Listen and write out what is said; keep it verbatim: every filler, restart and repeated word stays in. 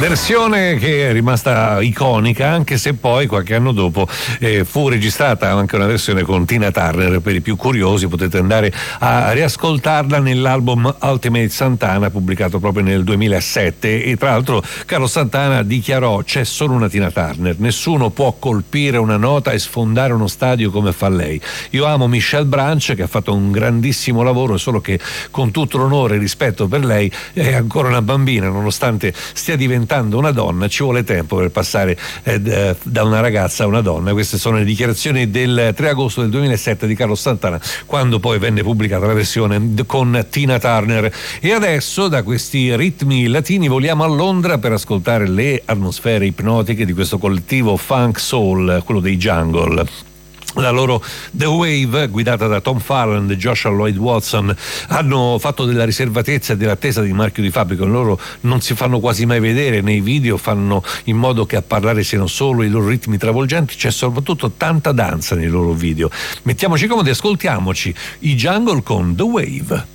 versione che è rimasta iconica, anche se poi qualche anno dopo eh, fu registrata anche una versione con Tina Turner. Per i più curiosi potete andare a riascoltarla nell'album Ultimate Santana, pubblicato proprio nel duemilasette, e tra l'altro Carlos Santana dichiarò: c'è solo una Tina Turner, nessuno può colpire una nota e sfondare uno stadio come fa lei. Io amo Michelle Branch, che ha fatto un grandissimo lavoro, solo che con tutto l'onore e rispetto per lei è ancora una bambina, nonostante stia diventando una donna, ci vuole tempo per passare eh, da una ragazza a una donna. Queste sono le dichiarazioni del tre agosto del duemilasette di Carlos Santana, quando poi venne pubblicata la versione con Tina Turner. E adesso da questi ritmi latini voliamo a Londra per ascoltare le atmosfere ipnotiche di questo collettivo funk soul, quello dei Jungle. La loro The Wave, guidata da Tom Farland e Joshua Lloyd Watson, hanno fatto della riservatezza e dell'attesa di marchio di fabbrica. Loro non si fanno quasi mai vedere nei video, fanno in modo che a parlare siano solo i loro ritmi travolgenti. C'è soprattutto tanta danza nei loro video. Mettiamoci comodi, ascoltiamoci i Jungle con The Wave.